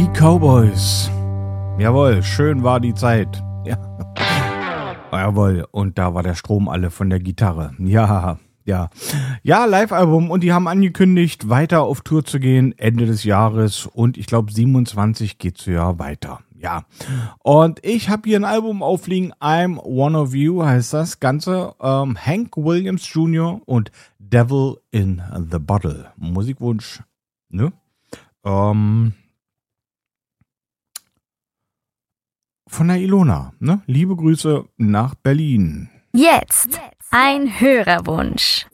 Die Cowboys. Jawohl, schön war die Zeit. Ja. Jawohl, und da war der Strom alle von der Gitarre. Ja. Ja, Live-Album, und die haben angekündigt, weiter auf Tour zu gehen, Ende des Jahres, und ich glaube 27 geht's ja weiter. Ja, und ich habe hier ein Album aufliegen, I'm One of You heißt das Ganze, Hank Williams Jr. und Devil in the Bottle. Musikwunsch, ne? Von der Ilona, ne? Liebe Grüße nach Berlin. Jetzt ein Hörerwunsch.